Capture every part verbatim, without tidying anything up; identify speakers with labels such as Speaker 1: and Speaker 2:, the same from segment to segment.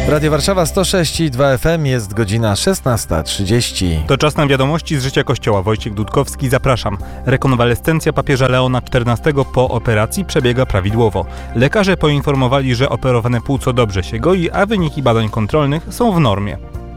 Speaker 1: Radio Warszawa sto sześć i dwa F M, jest godzina szesnasta trzydzieści.
Speaker 2: To czas na wiadomości z życia Kościoła. Wojciech Dudkowski, zapraszam. Rekonwalescencja papieża Leona czternastego po operacji przebiega prawidłowo. Lekarze poinformowali, że operowane płuco dobrze się goi, a wyniki badań kontrolnych są w normie.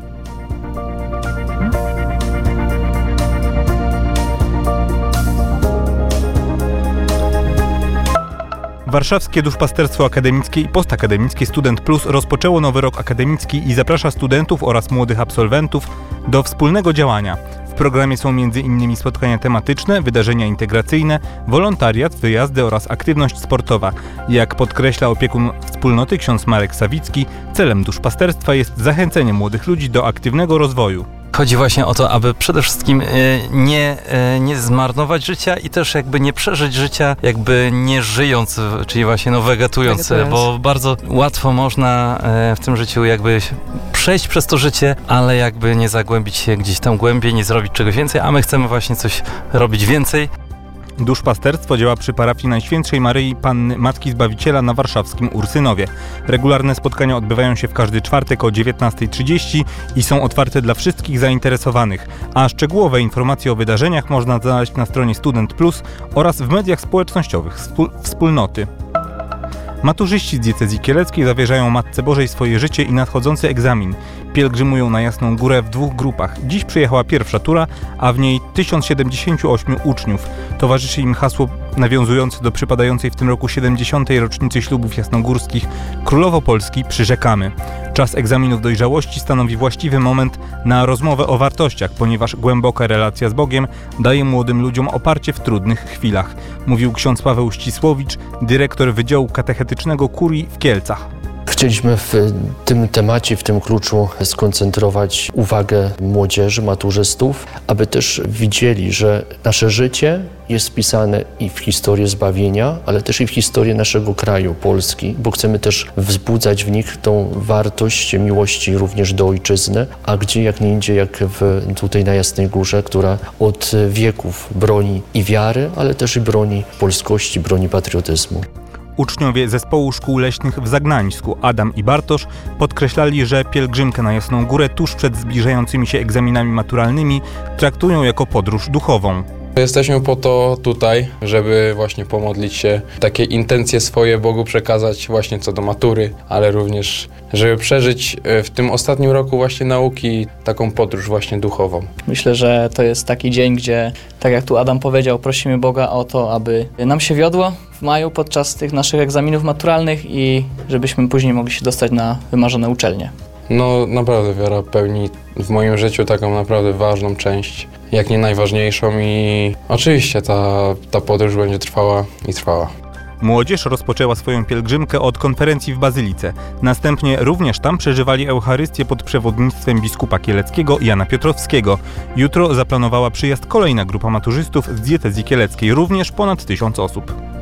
Speaker 2: Warszawskie Duszpasterstwo Akademickie i Postakademickie Student Plus rozpoczęło nowy rok akademicki i zaprasza studentów oraz młodych absolwentów do wspólnego działania. W programie są między innymi spotkania tematyczne, wydarzenia integracyjne, wolontariat, wyjazdy oraz aktywność sportowa. Jak podkreśla opiekun wspólnoty ksiądz Marek Sawicki, celem duszpasterstwa jest zachęcenie młodych ludzi do aktywnego rozwoju.
Speaker 3: Chodzi właśnie o to, aby przede wszystkim nie, nie zmarnować życia i też jakby nie przeżyć życia jakby nie żyjąc, czyli właśnie no wegetując, wegetując, bo bardzo łatwo można w tym życiu jakby przejść przez to życie, ale jakby nie zagłębić się gdzieś tam głębiej, nie zrobić czegoś więcej, a my chcemy właśnie coś robić więcej.
Speaker 2: Duszpasterstwo działa przy parafii Najświętszej Maryi Panny Matki Zbawiciela na warszawskim Ursynowie. Regularne spotkania odbywają się w każdy czwartek o dziewiętnasta trzydzieści i są otwarte dla wszystkich zainteresowanych, a szczegółowe informacje o wydarzeniach można znaleźć na stronie Student Plus oraz w mediach społecznościowych wspólnoty. Maturzyści z diecezji kieleckiej zawierzają Matce Bożej swoje życie i nadchodzący egzamin. Pielgrzymują na Jasną Górę w dwóch grupach. Dziś przyjechała pierwsza tura, a w niej tysiąc siedemdziesięciu ośmiu uczniów. Towarzyszy im hasło nawiązujące do przypadającej w tym roku siedemdziesiątej rocznicy ślubów jasnogórskich Królowo Polski przyrzekamy. Czas egzaminów dojrzałości stanowi właściwy moment na rozmowę o wartościach, ponieważ głęboka relacja z Bogiem daje młodym ludziom oparcie w trudnych chwilach, mówił ksiądz Paweł Ścisłowicz, dyrektor Wydziału Katechetycznego Kurii w Kielcach.
Speaker 4: Chcieliśmy w tym temacie, w tym kluczu skoncentrować uwagę młodzieży, maturzystów, aby też widzieli, że nasze życie jest wpisane i w historię zbawienia, ale też i w historię naszego kraju, Polski, bo chcemy też wzbudzać w nich tą wartość miłości również do ojczyzny, a gdzie jak nie indziej, jak w, tutaj na Jasnej Górze, która od wieków broni i wiary, ale też i broni polskości, broni patriotyzmu.
Speaker 2: Uczniowie Zespołu Szkół Leśnych w Zagnańsku, Adam i Bartosz, podkreślali, że pielgrzymkę na Jasną Górę tuż przed zbliżającymi się egzaminami maturalnymi traktują jako podróż duchową.
Speaker 5: Jesteśmy po to tutaj, żeby właśnie pomodlić się, takie intencje swoje Bogu przekazać właśnie co do matury, ale również, żeby przeżyć w tym ostatnim roku właśnie nauki taką podróż właśnie duchową.
Speaker 6: Myślę, że to jest taki dzień, gdzie, tak jak tu Adam powiedział, prosimy Boga o to, aby nam się wiodło w maju podczas tych naszych egzaminów maturalnych i żebyśmy później mogli się dostać na wymarzone uczelnie.
Speaker 5: No naprawdę wiara pełni w moim życiu taką naprawdę ważną część, jak nie najważniejszą i oczywiście ta, ta podróż będzie trwała i trwała.
Speaker 2: Młodzież rozpoczęła swoją pielgrzymkę od konferencji w Bazylice. Następnie również tam przeżywali Eucharystię pod przewodnictwem biskupa kieleckiego Jana Piotrowskiego. Jutro zaplanowała przyjazd kolejna grupa maturzystów z diecezji kieleckiej, również ponad tysiąc osób.